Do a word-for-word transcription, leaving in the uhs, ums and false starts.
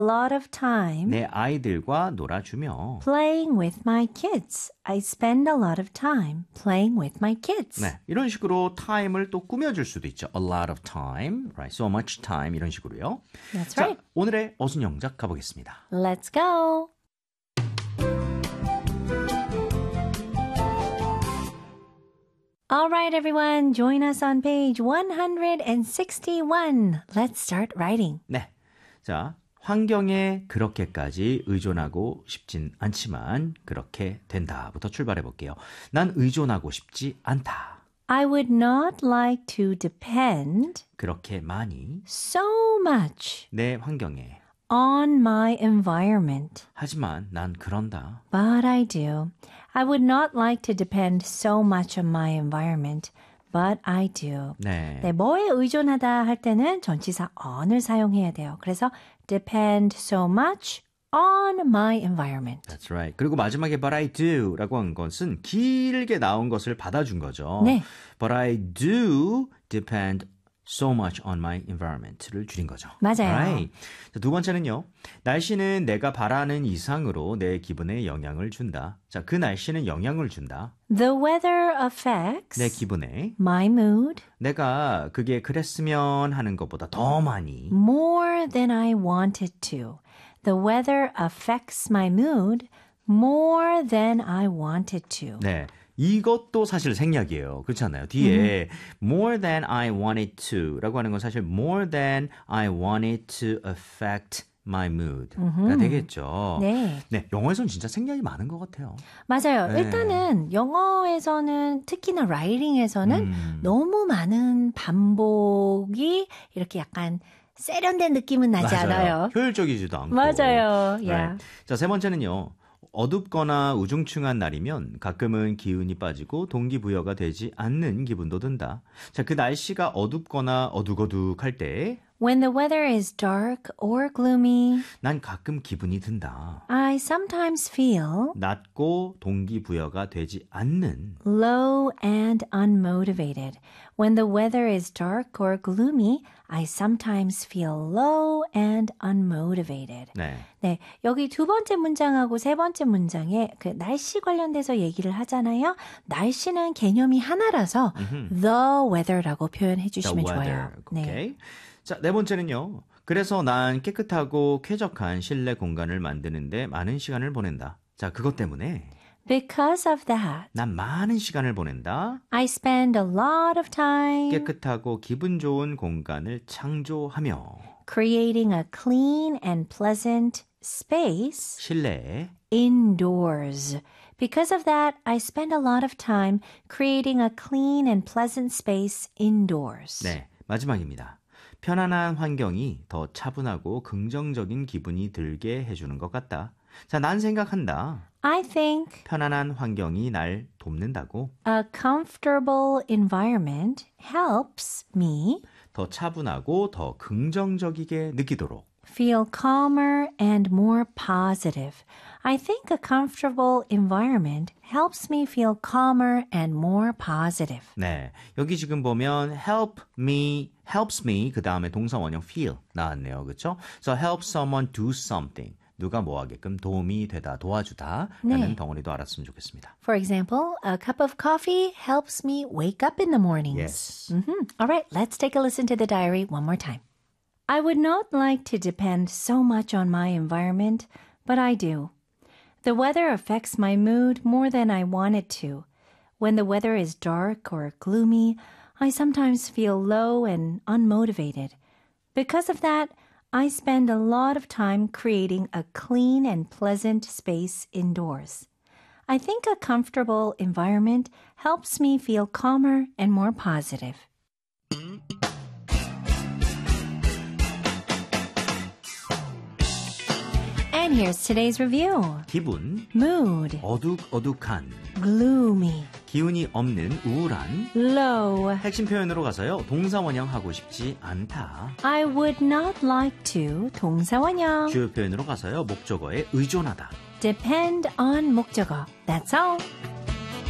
a lot of time 내 아이들과 놀아주며 playing with my kids. I spend a lot of time playing with my kids. 네, 이런 식으로 time을 또 꾸며줄 수도 있죠. A lot of time, right? So much time 이런 식으로요. That's 자, right. 오늘의 어순 영작 가보겠습니다. Let's go. All right, everyone. Join us on page one sixty-one. Let's start writing. 네, 자, 환경에 그렇게까지 의존하고 싶진 않지만 그렇게 된다부터 출발해 볼게요. 난 의존하고 싶지 않다. I would not like to depend 그렇게 많이 so much 내 환경에 on my environment. 하지만 난 그런다. But I do. I would not like to depend so much on my environment. But I do. 네. 네, 뭐에 의존하다 할 때는 전치사 on을 사용해야 돼요. 그래서 depend so much on my environment. That's right. 그리고 마지막에 but I do 라고 한 것은 길게 나온 것을 받아준 거죠. 네. But I do depend so much on my environment를 줄인 거죠. 맞아요. Right. 자, 두 번째는요. 날씨는 내가 바라는 이상으로 내 기분에 영향을 준다. 자, 그 날씨는 영향을 준다. The weather affects 내 기분에 my mood 내가 그게 그랬으면 하는 것보다 더 많이 more than I wanted to. The weather affects my mood more than I wanted to. 네. 이것도 사실 생략이에요. 그렇지 않나요? 뒤에 mm-hmm. more than I wanted to 라고 하는 건 사실 more than I wanted to affect my mood가 mm-hmm. 되겠죠. 네. 네, 영어에서는 진짜 생략이 많은 것 같아요. 맞아요. 네. 일단은 영어에서는 특히나 라이팅에서는 음. 너무 많은 반복이 이렇게 약간 세련된 느낌은 나지 맞아요. 않아요. 효율적이지도 않고. 맞아요. Yeah. Right. 자, 세 번째는요. 어둡거나 우중충한 날이면 가끔은 기운이 빠지고 동기부여가 되지 않는 기분도 든다. 자, 그 날씨가 어둡거나 어둑어둑할 때 When the weather is dark or gloomy, 난 가끔 기분이 든다. I sometimes feel 낮고 동기부여가 되지 않는 low and unmotivated. When the weather is dark or gloomy, I sometimes feel low and unmotivated. 네. 네, 여기 두 번째 문장하고 세 번째 문장에 그 날씨 관련돼서 얘기를 하잖아요. 날씨는 개념이 하나라서 음흠. the weather라고 표현해 주시면 The weather. 좋아요. 오케이. 네. 자, 네 번째는요. 그래서 난 깨끗하고 쾌적한 실내 공간을 만드는데 많은 시간을 보낸다. 자, 그것 때문에 Because of that, 난 많은 시간을 보낸다. I spend a lot of time 깨끗하고 기분 좋은 공간을 창조하며 creating a clean and pleasant space 실내에 indoors. Because of that, I spend a lot of time creating a clean and pleasant space indoors. 네, 마지막입니다. 편안한 환경이 더 차분하고 긍정적인 기분이 들게 해주는 것 같다. 자, 난 생각한다. I think 편안한 환경이 날 돕는다고. a comfortable environment helps me 더 차분하고 더 긍정적이게 느끼도록. feel calmer and more positive. I think a comfortable environment helps me feel calmer and more positive. 네, 여기 지금 보면 help me, helps me 그 다음에 동사 원형 feel 나왔네요. 그렇죠? So help someone do something. 누가 뭐 하게끔 도움이 되다, 도와주다 라는 네. 덩어리도 알았으면 좋겠습니다. For example, a cup of coffee helps me wake up in the mornings. Yes. Mm-hmm. All right, let's take a listen to the diary one more time. I would not like to depend so much on my environment, but I do. The weather affects my mood more than I want it to. When the weather is dark or gloomy, I sometimes feel low and unmotivated. Because of that, I spend a lot of time creating a clean and pleasant space indoors. I think a comfortable environment helps me feel calmer and more positive. And here's today's review. 기분, Mood, 어둑어둑한, gloomy, 기운이 없는 우울한, low. 핵심 표현으로 가서요. 동사 원형 하고 싶지 않다. I would not like to. 동사원형. 주요 표현으로 가서요. 목적어에 의존하다. Depend on 목적어. That's all.